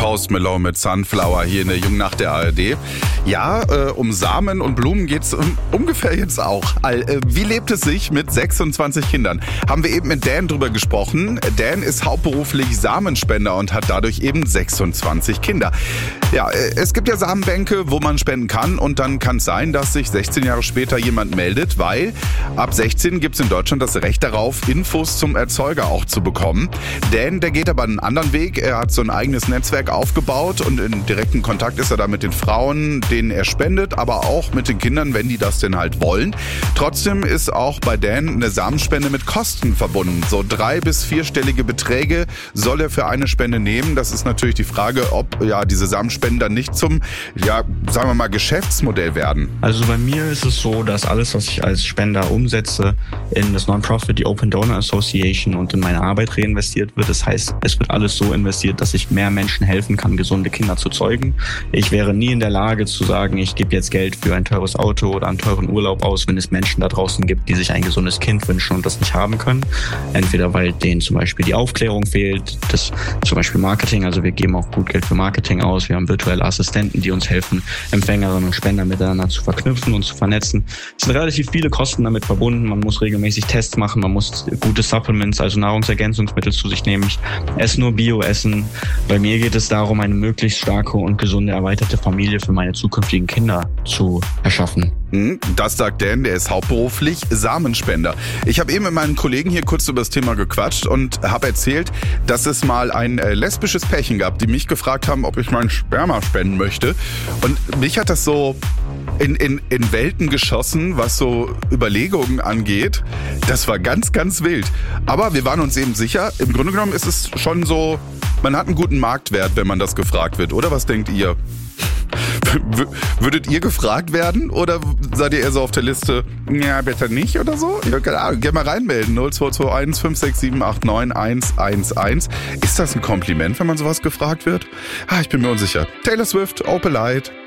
Post Malone mit Sunflower hier in der Jungnacht der ARD. Ja, um Samen und Blumen geht's ungefähr jetzt auch. Wie lebt es sich mit 26 Kindern? Haben wir eben mit Dan drüber gesprochen. Dan ist hauptberuflich Samenspender und hat dadurch eben 26 Kinder. Ja, es gibt ja Samenbänke, wo man spenden kann und dann kann es sein, dass sich 16 Jahre später jemand meldet, weil ab 16 gibt es in Deutschland das Recht darauf, Infos zum Erzeuger auch zu bekommen. Dan, der geht aber einen anderen Weg. Er hat so ein eigenes Netzwerk aufgebaut und in direkten Kontakt ist er da mit den Frauen, denen er spendet, aber auch mit den Kindern, wenn die das denn halt wollen. Trotzdem ist auch bei Dan eine Samenspende mit Kosten verbunden. So 3- bis 4-stellige Beträge soll er für eine Spende nehmen. Das ist natürlich die Frage, ob ja diese Samenspenden dann nicht zum, ja, sagen wir mal, Geschäftsmodell werden. Also bei mir ist es so, dass alles, was ich als Spender umsetze, in das Non-Profit, die Open Donor Association und in meine Arbeit reinvestiert wird. Das heißt, es wird alles so investiert, dass ich mehr Menschen helfen kann, gesunde Kinder zu zeugen. Ich wäre nie in der Lage zu sagen, ich gebe jetzt Geld für ein teures Auto oder einen teuren Urlaub aus, wenn es Menschen da draußen gibt, die sich ein gesundes Kind wünschen und das nicht haben können. Entweder weil denen zum Beispiel die Aufklärung fehlt, das zum Beispiel Marketing, also wir geben auch gut Geld für Marketing aus. Wir haben virtuelle Assistenten, die uns helfen, Empfängerinnen und Spender miteinander zu verknüpfen und zu vernetzen. Es sind relativ viele Kosten damit verbunden. Man muss regelmäßig Tests machen, man muss gute Supplements, also Nahrungsergänzungsmittel zu sich nehmen. Ich esse nur Bio-Essen. Bei mir geht es darum, eine möglichst starke und gesunde erweiterte Familie für meine zukünftigen Kinder zu erschaffen. Das sagt Dan, der ist hauptberuflich Samenspender. Ich habe eben mit meinen Kollegen hier kurz über das Thema gequatscht und habe erzählt, dass es mal ein lesbisches Pärchen gab, die mich gefragt haben, ob ich meinen Sperma spenden möchte. Und mich hat das so in Welten geschossen, was so Überlegungen angeht. Das war ganz, ganz wild. Aber wir waren uns eben sicher, im Grunde genommen ist es schon so, man hat einen guten Marktwert, wenn man das gefragt wird. Oder was denkt ihr? Würdet ihr gefragt werden oder seid ihr eher so auf der Liste, ja, besser nicht oder so? Ja, keine Ahnung, gerne mal reinmelden. 0221 567 89 111. Ist das ein Kompliment, wenn man sowas gefragt wird? Ich bin mir unsicher. Taylor Swift, Opalite.